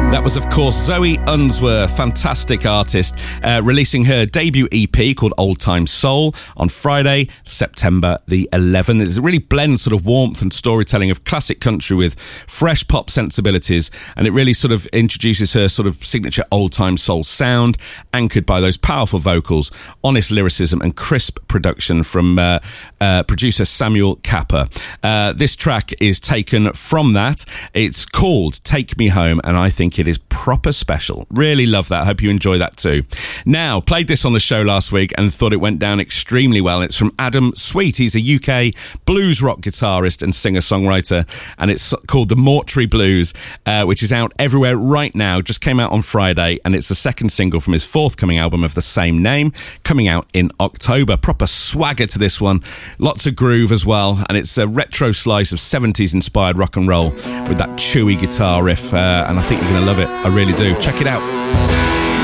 That was, of course, Zoe Unsworth, fantastic artist, releasing her debut EP called Old Time Soul on Friday, September the 11th. It really blends sort of warmth and storytelling of classic country with fresh pop sensibilities, and it really sort of introduces her sort of signature old time soul sound, anchored by those powerful vocals, honest lyricism and crisp production from producer Samuel Capper. This track is taken from that. It's called Take Me Home, and I think it is proper special. Really love that. I hope you enjoy that too. Now, played this on the show last week and thought it went down extremely well. It's from Adam Sweet. He's a UK blues rock guitarist and singer-songwriter, and it's called The Mortuary Blues, which is out everywhere right now. Just came out on Friday, and it's the second single from his forthcoming album of the same name, coming out in October. Proper swagger to this one. Lots of groove as well, and it's a retro slice of 70s inspired rock and roll with that chewy guitar riff, and I think you're going to love it. I really do. Check it out.